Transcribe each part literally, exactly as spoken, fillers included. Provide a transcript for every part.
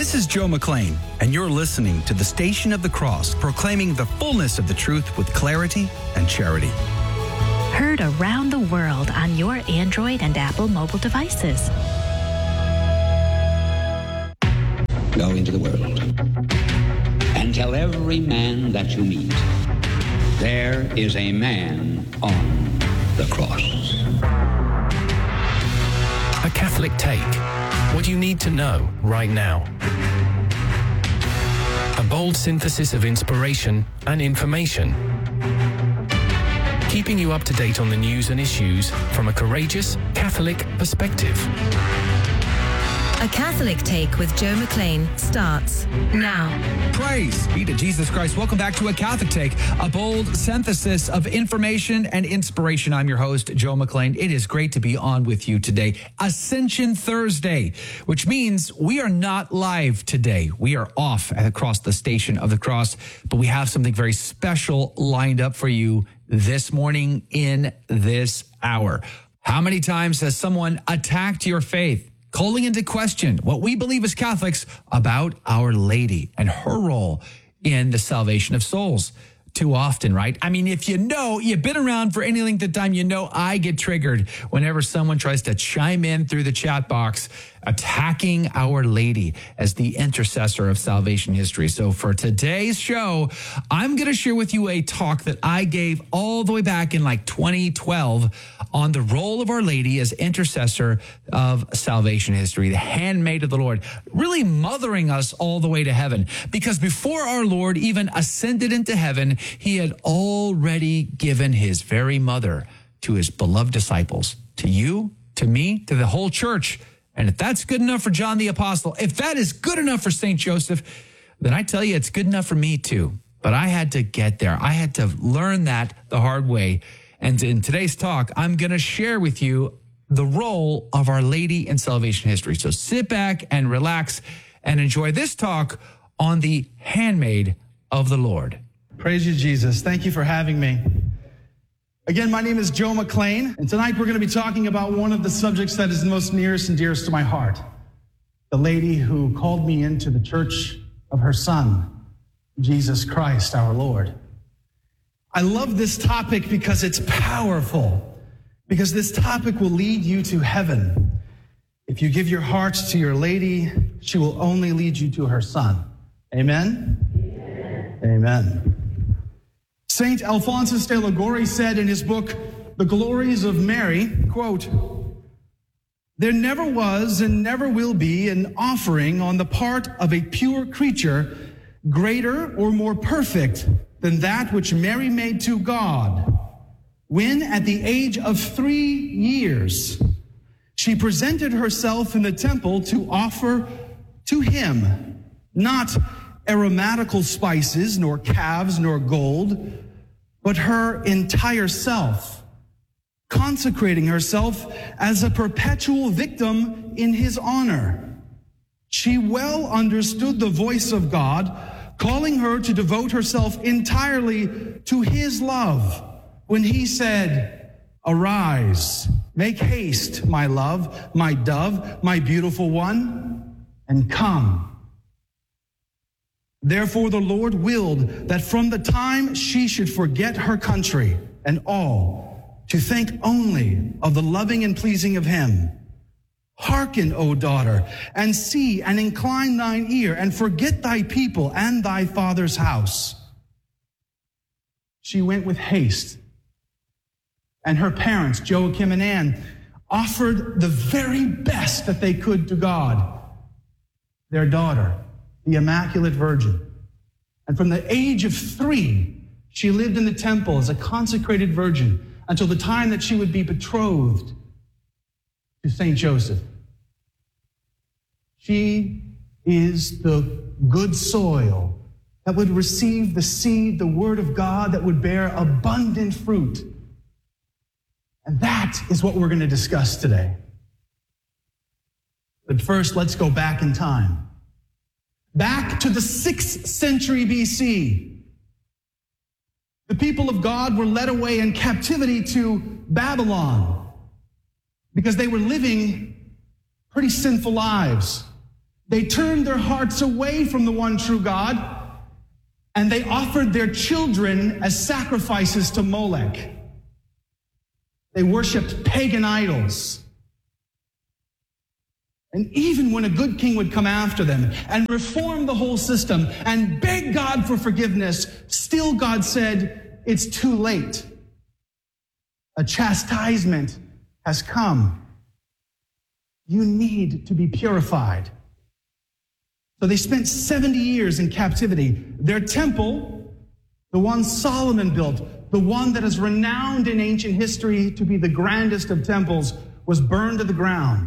This is Joe McClain, and you're listening to the Station of the Cross, proclaiming the fullness of the truth with clarity and charity. Heard around the world on your Android and Apple mobile devices. Go into the world and tell every man that you meet, there is a man on the cross. A Catholic Take. What you need to know right now. A bold synthesis of inspiration and information. Keeping you up to date on the news and issues from a courageous Catholic perspective. A Catholic Take with Joe McClain starts now. Praise be to Jesus Christ. Welcome back to A Catholic Take, a bold synthesis of information and inspiration. I'm your host, Joe McClain. It is great to be on with you today. Ascension Thursday, which means we are not live today. We are off across the Station of the Cross, but we have something very special lined up for you this morning in this hour. How many times has someone attacked your faith, calling into question what we believe as Catholics about Our Lady and her role in the salvation of souls? Too often, right? I mean, if you know, you've been around for any length of time, you know I get triggered whenever someone tries to chime in through the chat box, attacking Our Lady as the intercessor of salvation history. So for today's show, I'm going to share with you a talk that I gave all the way back in like twenty twelve on the role of Our Lady as intercessor of salvation history, the handmaid of the Lord, really mothering us all the way to heaven. Because before our Lord even ascended into heaven, he had already given his very mother to his beloved disciples, to you, to me, to the whole church. And if that's good enough for John the Apostle, if that is good enough for Saint Joseph, then I tell you, it's good enough for me too. But I had to get there. I had to learn that the hard way. And in today's talk, I'm going to share with you the role of Our Lady in salvation history. So sit back and relax and enjoy this talk on the handmaid of the Lord. Praise you, Jesus. Thank you for having me. Again, my name is Joe McClain, and tonight we're going to be talking about one of the subjects that is most nearest and dearest to my heart, the lady who called me into the church of her Son, Jesus Christ, our Lord. I love this topic because it's powerful, because this topic will lead you to heaven. If you give your heart to your lady, she will only lead you to her Son. Amen? Amen. Amen. Saint Alphonsus de Liguori said in his book, The Glories of Mary, quote, "There never was and never will be an offering on the part of a pure creature greater or more perfect than that which Mary made to God, when at the age of three years, she presented herself in the temple to offer to him, not aromatical spices, nor calves, nor gold, but her entire self, consecrating herself as a perpetual victim in his honor. She well understood the voice of God, calling her to devote herself entirely to his love when he said, 'Arise, make haste, my love, my dove, my beautiful one, and come.' Therefore, the Lord willed that from the time she should forget her country and all, to think only of the loving and pleasing of him. Hearken, O daughter, and see and incline thine ear, and forget thy people and thy father's house." She went with haste, and her parents, Joachim and Anne, offered the very best that they could to God, their daughter, the Immaculate Virgin. And from the age of three, she lived in the temple as a consecrated virgin until the time that she would be betrothed to Saint Joseph. She is the good soil that would receive the seed, the word of God, that would bear abundant fruit. And that is what we're going to discuss today. But first, let's go back in time. Back to the sixth century B C. The people of God were led away in captivity to Babylon because they were living pretty sinful lives. They turned their hearts away from the one true God, and they offered their children as sacrifices to Molech. They worshiped pagan idols. And even when a good king would come after them and reform the whole system and beg God for forgiveness, still God said, it's too late. A chastisement has come. You need to be purified. So they spent seventy years in captivity. Their temple, the one Solomon built, the one that is renowned in ancient history to be the grandest of temples, was burned to the ground.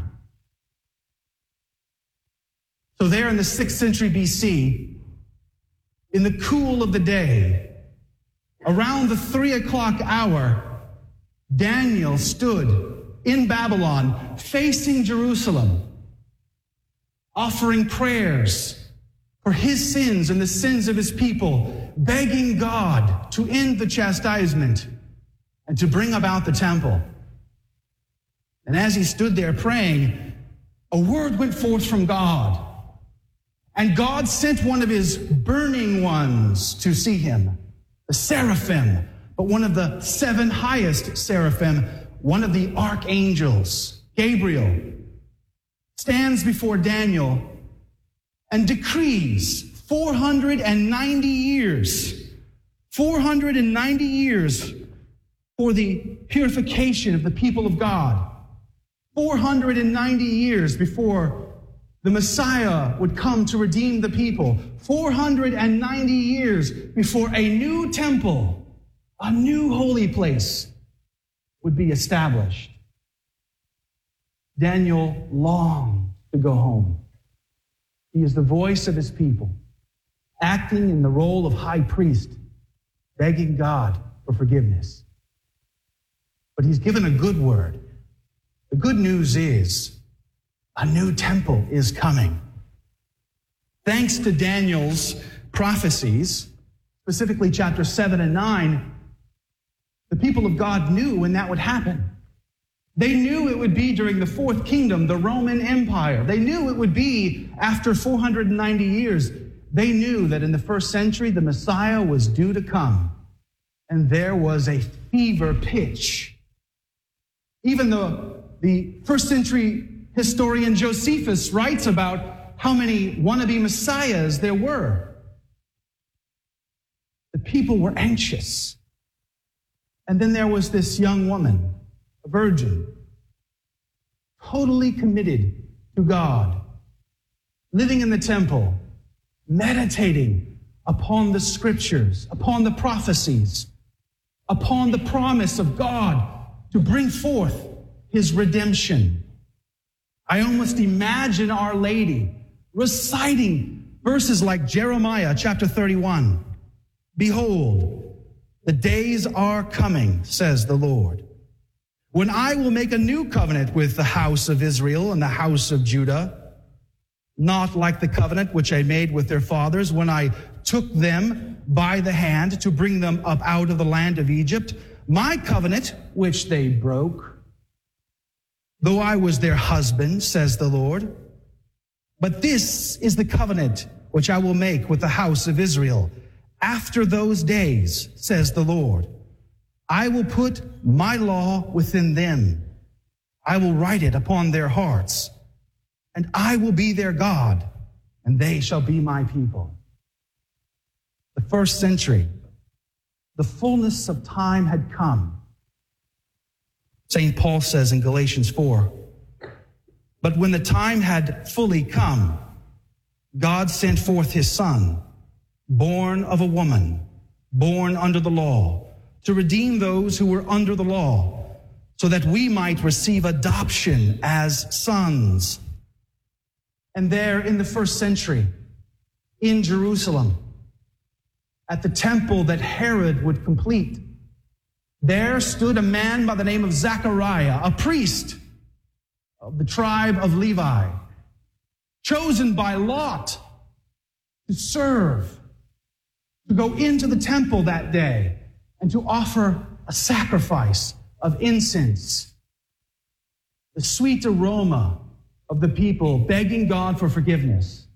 So there in the sixth century B C, in the cool of the day, around the three o'clock hour, Daniel stood in Babylon facing Jerusalem, offering prayers for his sins and the sins of his people, begging God to end the chastisement and to bring about the temple. And as he stood there praying, a word went forth from God. And God sent one of his burning ones to see him, the seraphim, but one of the seven highest seraphim, one of the archangels, Gabriel, stands before Daniel and decrees four hundred ninety years, four hundred ninety years for the purification of the people of God, four hundred ninety years before the Messiah would come to redeem the people, four hundred ninety years before a new temple, a new holy place would be established. Daniel longed to go home. He is the voice of his people, acting in the role of high priest, begging God for forgiveness. But he's given a good word. The good news is a new temple is coming. Thanks to Daniel's prophecies, specifically chapter seven and nine, the people of God knew when that would happen. They knew it would be during the fourth kingdom, the Roman Empire. They knew it would be after four hundred ninety years. They knew that in the first century, the Messiah was due to come. And there was a fever pitch. Even the, the first century historian Josephus writes about how many wannabe messiahs there were. The people were anxious. And then there was this young woman, a virgin, totally committed to God, living in the temple, meditating upon the scriptures, upon the prophecies, upon the promise of God to bring forth his redemption. I almost imagine Our Lady reciting verses like Jeremiah chapter thirty-one. Behold, the days are coming, says the Lord, when I will make a new covenant with the house of Israel and the house of Judah, not like the covenant which I made with their fathers when I took them by the hand to bring them up out of the land of Egypt, my covenant which they broke, though I was their husband, says the Lord. But this is the covenant which I will make with the house of Israel. After those days, says the Lord, I will put my law within them. I will write it upon their hearts, and I will be their God, and they shall be my people. The first century, the fullness of time had come. Saint Paul says in Galatians four, but when the time had fully come, God sent forth his Son, born of a woman, born under the law, to redeem those who were under the law, so that we might receive adoption as sons. And there in the first century, in Jerusalem, at the temple that Herod would complete, there stood a man by the name of Zechariah, a priest of the tribe of Levi, chosen by lot to serve, to go into the temple that day and to offer a sacrifice of incense. The sweet aroma of the people begging God for forgiveness.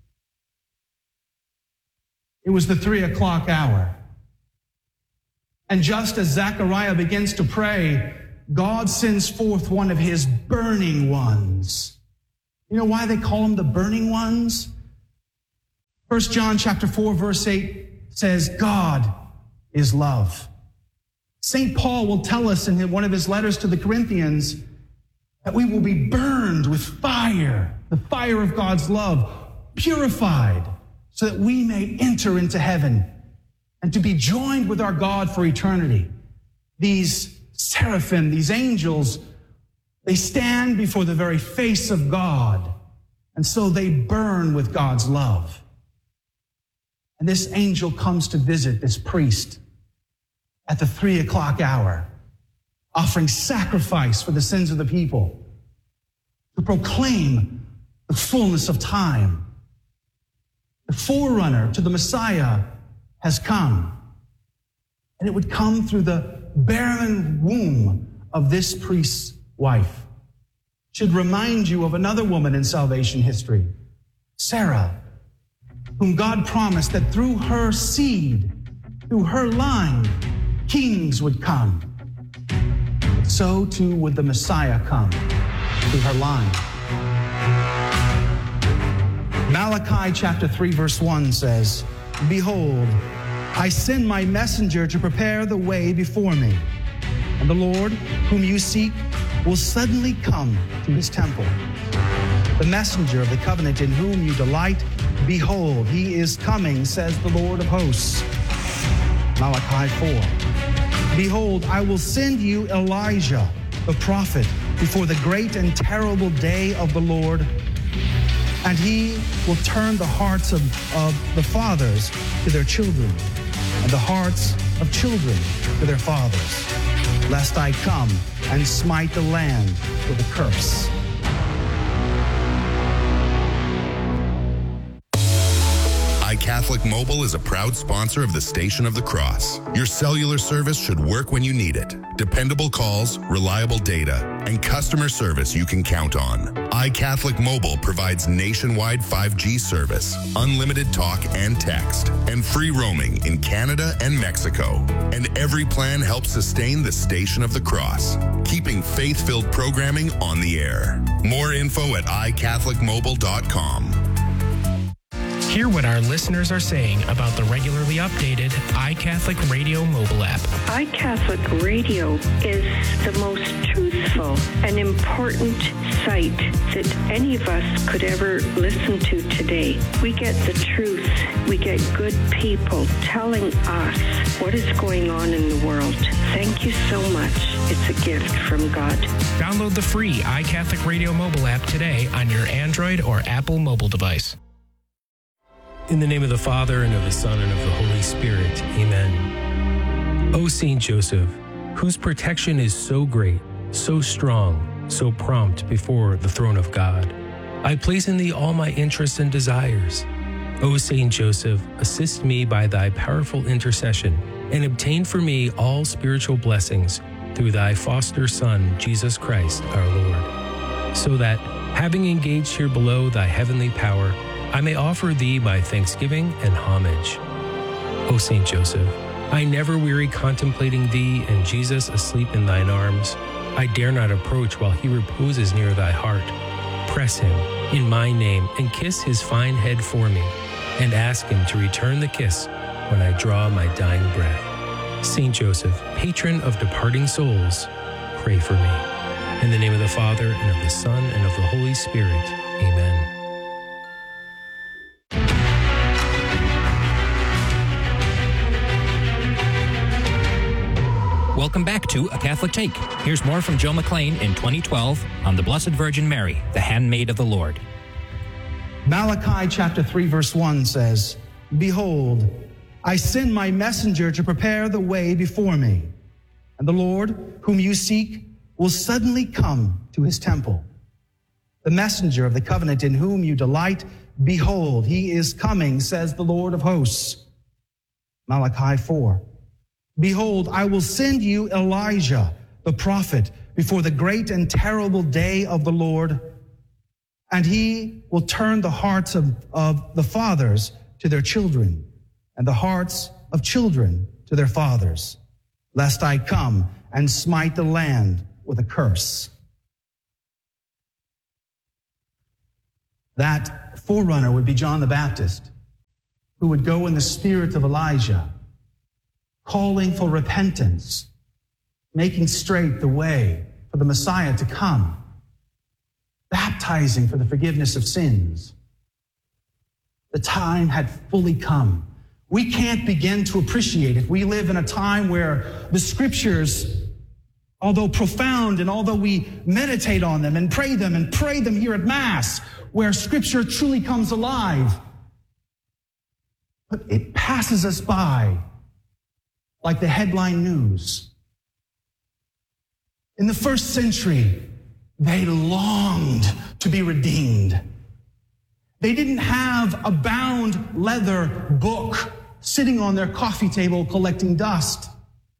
It was the three o'clock hour. And just as Zechariah begins to pray, God sends forth one of his burning ones. You know why they call them the burning ones? First John chapter four, verse eight says, God is love. Saint Paul will tell us in one of his letters to the Corinthians that we will be burned with fire, the fire of God's love, purified, so that we may enter into heaven and to be joined with our God for eternity. These seraphim, these angels, they stand before the very face of God, and so they burn with God's love. And this angel comes to visit this priest at the three o'clock hour, offering sacrifice for the sins of the people, to proclaim the fullness of time. The forerunner to the Messiah has come, and it would come through the barren womb of this priest's wife. Should remind you of another woman in salvation history, Sarah, whom God promised that through her seed, through her line, kings would come. So too would the Messiah come through her line. Malachi chapter three, verse one says, Behold, I send my messenger to prepare the way before me. And the Lord, whom you seek, will suddenly come to his temple. The messenger of the covenant in whom you delight, behold, he is coming, says the Lord of hosts. Malachi four. Behold, I will send you Elijah, the prophet, before the great and terrible day of the Lord. And he will turn the hearts of, of the fathers to their children, and the hearts of children to their fathers, lest I come and smite the land with a curse. iCatholic Mobile is a proud sponsor of the Station of the Cross. Your cellular service should work when you need it. Dependable calls, reliable data, and customer service you can count on. iCatholic Mobile provides nationwide five G service, unlimited talk and text, and free roaming in Canada and Mexico. And every plan helps sustain the Station of the Cross, keeping faith-filled programming on the air. More info at i catholic mobile dot com. Hear what our listeners are saying about the regularly updated iCatholic Radio mobile app. iCatholic Radio is the most truthful and important site that any of us could ever listen to today. We get the truth. We get good people telling us what is going on in the world. Thank you so much. It's a gift from God. Download the free iCatholic Radio mobile app today on your Android or Apple mobile device. In the name of the Father, and of the Son, and of the Holy Spirit. Amen. O Saint Joseph, whose protection is so great, so strong, so prompt before the throne of God, I place in thee all my interests and desires. O Saint Joseph, assist me by thy powerful intercession, and obtain for me all spiritual blessings through thy foster Son, Jesus Christ, our Lord, so that, having engaged here below thy heavenly power, I may offer thee my thanksgiving and homage. O Saint Joseph, I never weary contemplating thee and Jesus asleep in thine arms. I dare not approach while he reposes near thy heart. Press him in my name and kiss his fine head for me, and ask him to return the kiss when I draw my dying breath. Saint Joseph, patron of departing souls, pray for me. In the name of the Father, and of the Son, and of the Holy Spirit. Amen. Welcome back to A Catholic Take. Here's more from Joe McLean in twenty twelve on the Blessed Virgin Mary, the handmaid of the Lord. Malachi chapter three, verse one says, Behold, I send my messenger to prepare the way before me, and the Lord, whom you seek, will suddenly come to his temple. The messenger of the covenant in whom you delight, behold, he is coming, says the Lord of hosts. Malachi four. Behold, I will send you Elijah, the prophet, before the great and terrible day of the Lord. and he will turn the hearts of, of the fathers to their children, and the hearts of children to their fathers, lest I come and smite the land with a curse. That forerunner would be John the Baptist, who would go in the spirit of Elijah, calling for repentance, making straight the way for the Messiah to come, baptizing for the forgiveness of sins. The time had fully come. We can't begin to appreciate it. We live in a time where the scriptures, although profound and although we meditate on them and pray them and pray them here at Mass, where scripture truly comes alive, but it passes us by like the headline news. In the first century, they longed to be redeemed. They didn't have a bound leather book sitting on their coffee table collecting dust.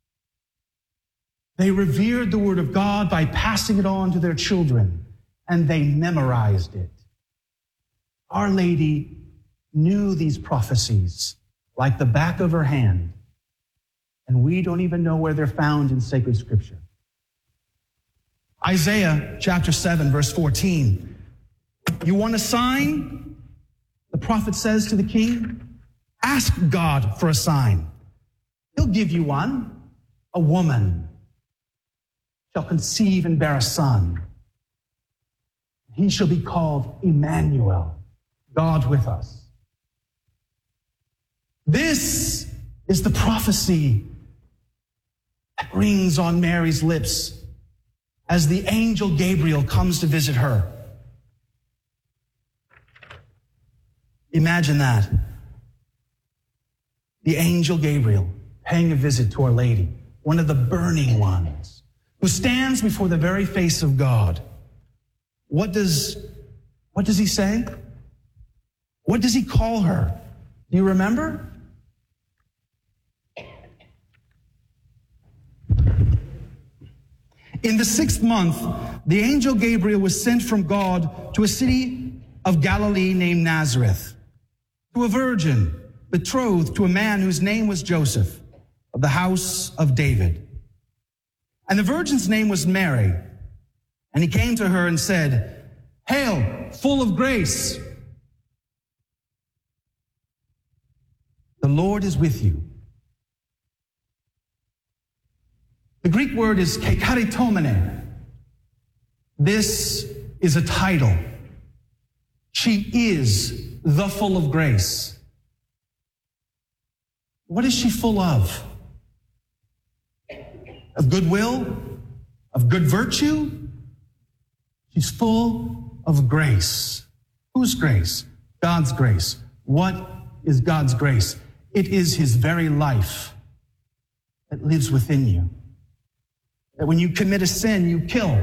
They revered the Word of God by passing it on to their children, and they memorized it. Our Lady knew these prophecies like the back of her hand, and we don't even know where they're found in sacred scripture. Isaiah chapter seven, verse fourteen. You want a sign? The prophet says to the king, ask God for a sign. He'll give you one. A woman shall conceive and bear a son. He shall be called Emmanuel, God with us. This is the prophecy that rings on Mary's lips as the angel Gabriel comes to visit her. Imagine that. The angel Gabriel paying a visit to Our Lady, one of the burning ones, who stands before the very face of God. What does, what does he say? What does he call her? Do you remember? In the sixth month, the angel Gabriel was sent from God to a city of Galilee named Nazareth, to a virgin betrothed to a man whose name was Joseph, of the house of David. And the virgin's name was Mary. And he came to her and said, Hail, full of grace. The Lord is with you. The Greek word is kekaritomene. This is a title. She is the full of grace. What is she full of? Of goodwill? Of good virtue? She's full of grace. Whose grace? God's grace. What is God's grace? It is his very life that lives within you. That when you commit a sin, you kill,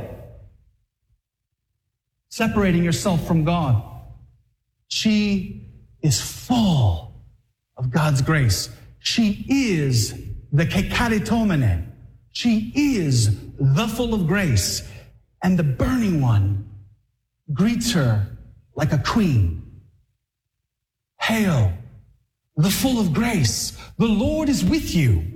separating yourself from God. She is full of God's grace. She is the kekaritomene. She is the full of grace. And the burning one greets her like a queen. Hail, the full of grace. The Lord is with you.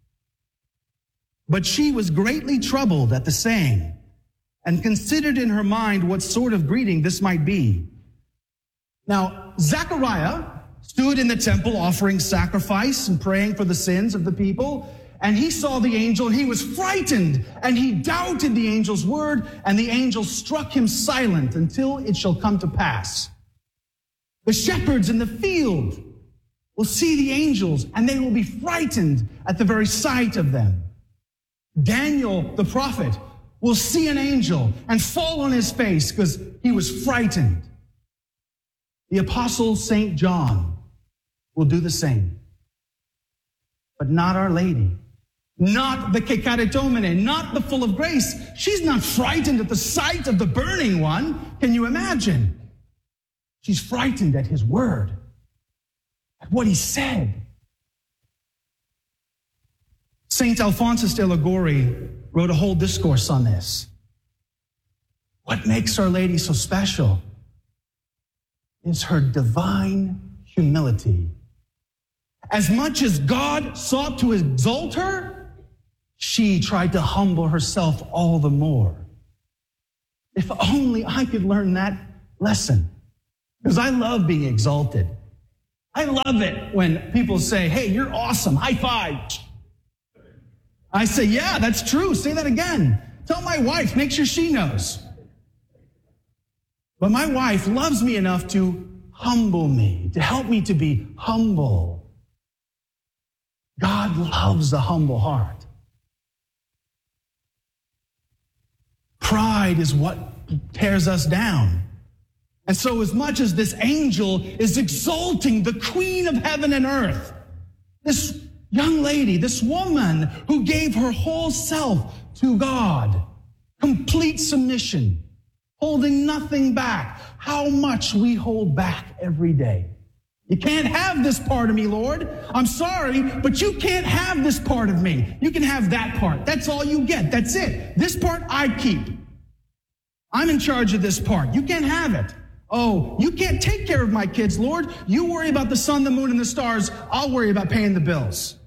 But she was greatly troubled at the saying, and considered in her mind what sort of greeting this might be. Now, Zechariah stood in the temple offering sacrifice and praying for the sins of the people, and he saw the angel, and he was frightened, and he doubted the angel's word, and the angel struck him silent until it shall come to pass. The shepherds in the field will see the angels, and they will be frightened at the very sight of them. Daniel, the prophet, will see an angel and fall on his face because he was frightened. The apostle Saint John will do the same. But not Our Lady. Not the kekaritomene, not the full of grace. She's not frightened at the sight of the burning one. Can you imagine? She's frightened at his word, at what he said. Saint Alphonsus de Liguori wrote a whole discourse on this. What makes Our Lady so special? is her divine humility. As much as God sought to exalt her, she tried to humble herself all the more. If only I could learn that lesson, because I love being exalted. I love it when people say, hey, you're awesome, high five. I say, yeah, that's true. Say that again. Tell my wife, make sure she knows. But my wife loves me enough to humble me, to help me to be humble. God loves a humble heart. Pride is what tears us down. And so as much as this angel is exalting the queen of heaven and earth, this young lady, this woman who gave her whole self to God, complete submission, holding nothing back, how much we hold back every day. You can't have this part of me, Lord. I'm sorry, but you can't have this part of me. You can have that part. That's all you get. That's it. This part I keep. I'm in charge of this part. You can't have it. Oh, you can't take care of my kids, Lord. You worry about the sun, the moon, and the stars. I'll worry about paying the bills.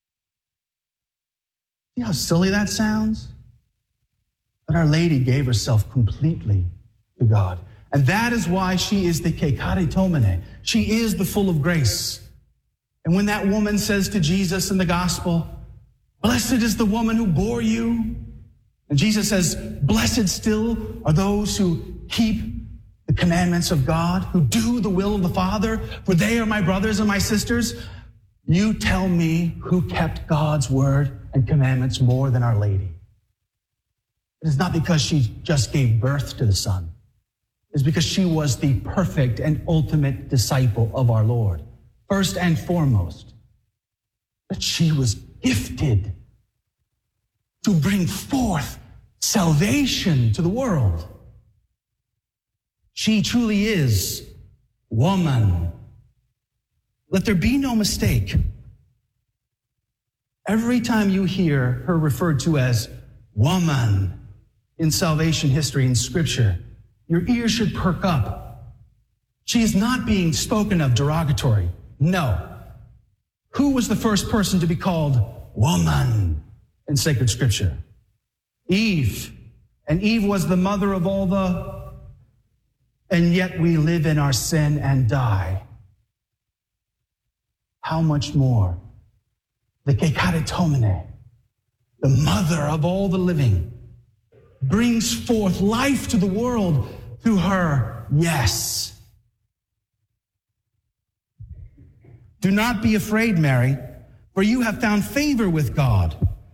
See how silly that sounds? But Our Lady gave herself completely to God. And that is why she is the Kekaritomene. She is the full of grace. And when that woman says to Jesus in the gospel, blessed is the woman who bore you. And Jesus says, blessed still are those who keep the commandments of God, who do the will of the Father, for they are my brothers and my sisters. You tell me who kept God's word and commandments more than Our Lady. It is not because she just gave birth to the Son. It's because she was the perfect and ultimate disciple of our Lord, first and foremost. But she was gifted to bring forth salvation to the world. She truly is woman. Let there be no mistake. Every time you hear her referred to as woman in salvation history in Scripture, your ears should perk up. She is not being spoken of derogatory. No. Who was the first person to be called woman in sacred Scripture? Eve. And Eve was the mother of all the... And yet we live in our sin and die. How much more? The Kekaritomene, the mother of all the living, brings forth life to the world through her yes. Do not be afraid, Mary, for you have found favor with God.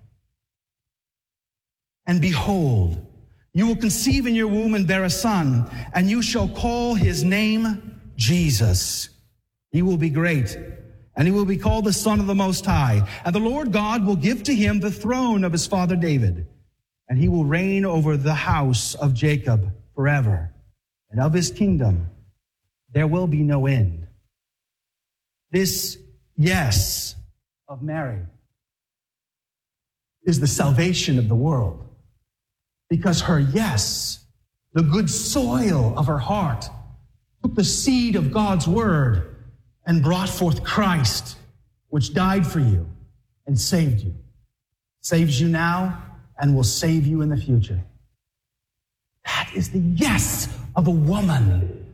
And behold, you will conceive in your womb and bear a son, and you shall call his name Jesus. He will be great, and he will be called the Son of the Most High. And the Lord God will give to him the throne of his father David, and he will reign over the house of Jacob forever. And of his kingdom there will be no end. This yes of Mary is the salvation of the world. Because her yes, the good soil of her heart, took the seed of God's word and brought forth Christ, which died for you and saved you. Saves you now and will save you in the future. That is the yes of a woman.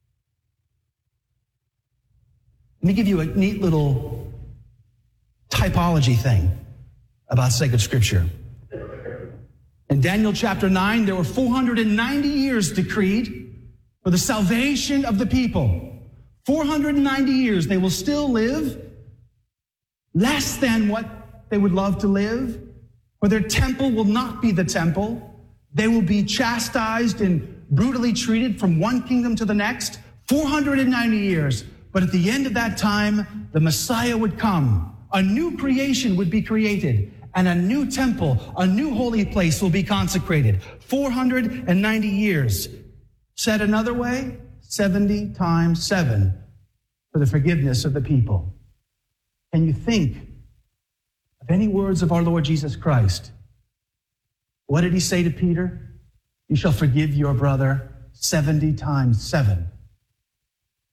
Let me give you a neat little typology thing about sacred Scripture. In Daniel chapter nine, there were four hundred ninety years decreed for the salvation of the people. four hundred ninety years, they will still live less than what they would love to live, for their temple will not be the temple. They will be chastised and brutally treated from one kingdom to the next. four hundred ninety years. But at the end of that time, the Messiah would come. A new creation would be created. And a new temple, a new holy place will be consecrated. four hundred ninety years. Said another way, seventy times seven for the forgiveness of the people. Can you think of any words of our Lord Jesus Christ? What did he say to Peter? You shall forgive your brother seventy times seven.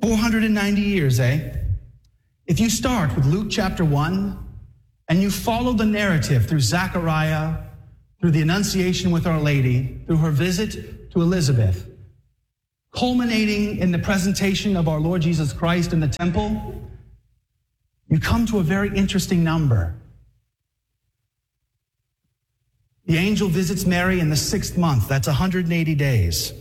four hundred ninety years, eh? If you start with Luke chapter one and you follow the narrative through Zechariah, through the Annunciation with Our Lady, through her visit to Elizabeth, culminating in the presentation of our Lord Jesus Christ in the temple, you come to a very interesting number. The angel visits Mary in the sixth month. That's one hundred eighty days.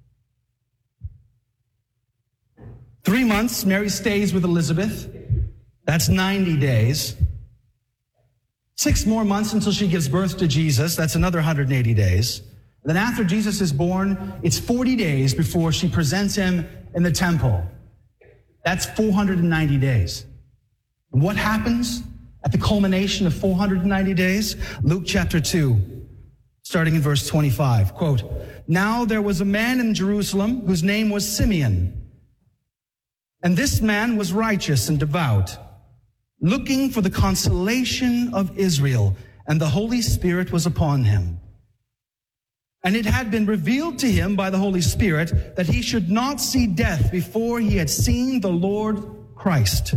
Three months, Mary stays with Elizabeth. That's ninety days. Six more months until she gives birth to Jesus. That's another one hundred eighty days. Then after Jesus is born, it's forty days before she presents him in the temple. That's four hundred ninety days. And what happens at the culmination of four hundred ninety days? Luke chapter two, starting in verse twenty-five, quote, "Now there was a man in Jerusalem whose name was Simeon. And this man was righteous and devout, looking for the consolation of Israel, and the Holy Spirit was upon him. And it had been revealed to him by the Holy Spirit that he should not see death before he had seen the Lord Christ.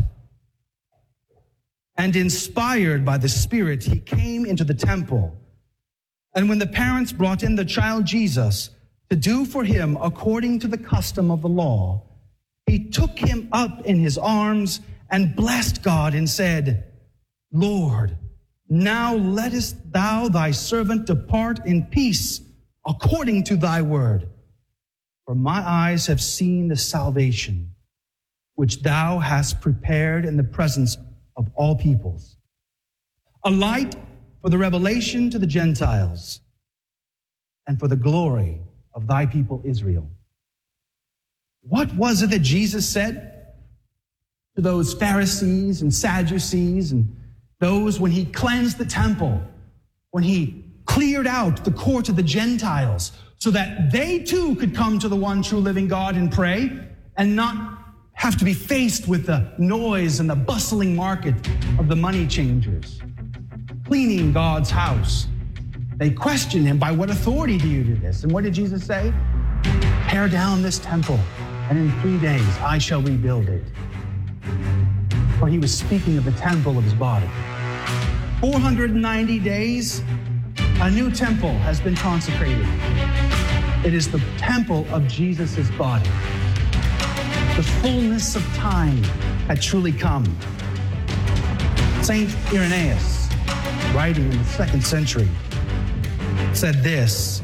And inspired by the Spirit, he came into the temple. And when the parents brought in the child Jesus to do for him according to the custom of the law, he took him up in his arms and blessed God and said, 'Lord, now lettest thou thy servant depart in peace according to thy word. For my eyes have seen the salvation which thou hast prepared in the presence of all peoples, a light for the revelation to the Gentiles and for the glory of thy people Israel.'" What was it that Jesus said to those Pharisees and Sadducees and those when he cleansed the temple, when he cleared out the court of the Gentiles so that they too could come to the one true living God and pray and not have to be faced with the noise and the bustling market of the money changers, cleaning God's house? They questioned him, "By what authority do you do this?" And what did Jesus say? "Tear down this temple, and in three days I shall rebuild it." For he was speaking of the temple of his body. four hundred ninety days, a new temple has been consecrated. It is the temple of Jesus' body. The fullness of time had truly come. Saint Irenaeus, writing in the second century, said this,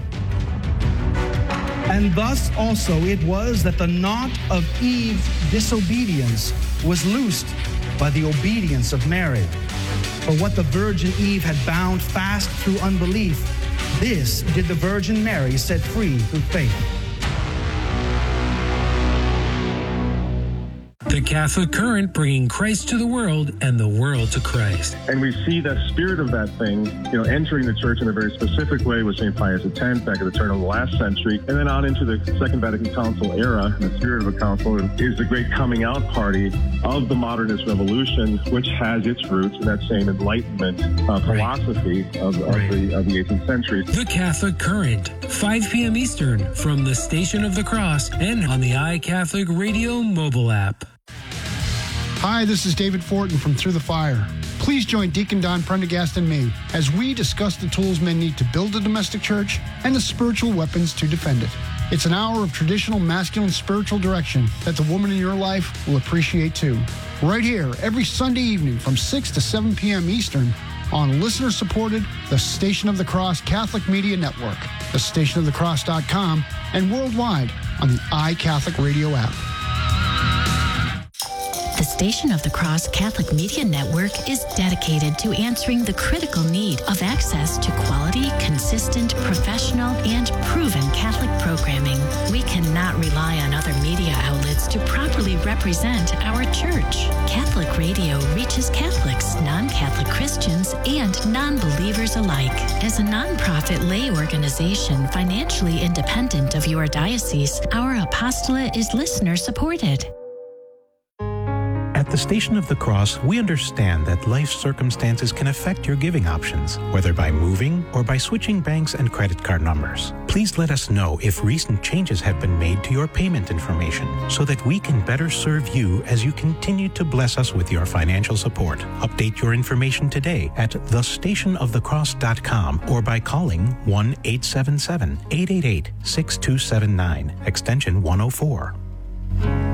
"And thus also it was that the knot of Eve's disobedience was loosed by the obedience of Mary. For what the Virgin Eve had bound fast through unbelief, this did the Virgin Mary set free through faith." The Catholic Current, bringing Christ to the world and the world to Christ. And we see that spirit of that thing, you know, entering the church in a very specific way with Saint Pius X back at the turn of the last century, and then on into the Second Vatican Council era. And the spirit of the council is the great coming out party of the modernist revolution, which has its roots in that same Enlightenment uh, philosophy right. of, of, right. the, of the eighteenth century. The Catholic Current, five p.m. Eastern, from the Station of the Cross and on the iCatholic Radio mobile app. Hi, this is David Fortin from Through the Fire. Please join Deacon Don Prendergast and me as we discuss the tools men need to build a domestic church and the spiritual weapons to defend it. It's an hour of traditional masculine spiritual direction that the woman in your life will appreciate too. Right here, every Sunday evening from six to seven p.m. Eastern on listener-supported The Station of the Cross Catholic Media Network, the station of the cross dot com, and worldwide on the iCatholic Radio app. The Station of the Cross Catholic Media Network is dedicated to answering the critical need of access to quality, consistent, professional, and proven Catholic programming. We cannot rely on other media outlets to properly represent our church. Catholic Radio reaches Catholics, non-Catholic Christians, and non-believers alike. As a nonprofit lay organization financially independent of your diocese, our apostolate is listener-supported. At the Station of the Cross, we understand that life circumstances can affect your giving options, whether by moving or by switching banks and credit card numbers. Please let us know if recent changes have been made to your payment information so that we can better serve you as you continue to bless us with your financial support. Update your information today at the station of the cross dot com or by calling one eight seven seven, eight eight eight, six two seven nine, extension one oh four.